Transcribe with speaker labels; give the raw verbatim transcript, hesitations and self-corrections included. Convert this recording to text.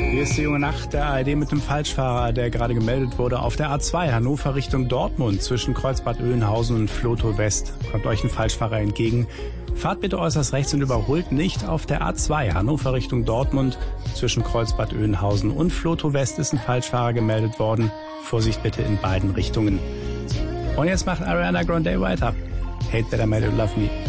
Speaker 1: Hier ist die junge Nacht der A R D mit dem Falschfahrer, der gerade gemeldet wurde. Auf der A zwei Hannover Richtung Dortmund zwischen Kreuzbad Oeynhausen und Vlotho West kommt euch ein Falschfahrer entgegen. Fahrt bitte äußerst rechts und überholt nicht. Auf der A zwei Hannover Richtung Dortmund zwischen Kreuzbad Oeynhausen und Vlotho West ist ein Falschfahrer gemeldet worden. Vorsicht bitte in beiden Richtungen. Und jetzt macht Ariana Grande weiter. Hate That I Made You Love Me.